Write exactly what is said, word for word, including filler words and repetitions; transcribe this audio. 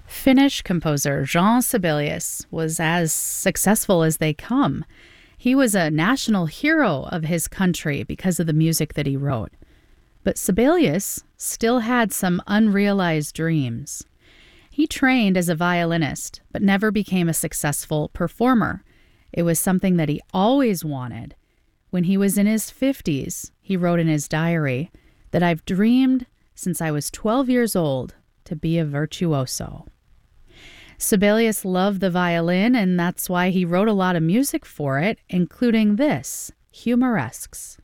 Finnish composer Jean Sibelius was as successful as they come. He was a national hero of his country because of the music that he wrote. But Sibelius still had some unrealized dreams. He trained as a violinist, but never became a successful performer. It was something that he always wanted. When he was in his fifties, he wrote in his diary that I've dreamed since I was twelve years old to be a virtuoso. Sibelius loved the violin, and that's why he wrote a lot of music for it, including this, Humoresques.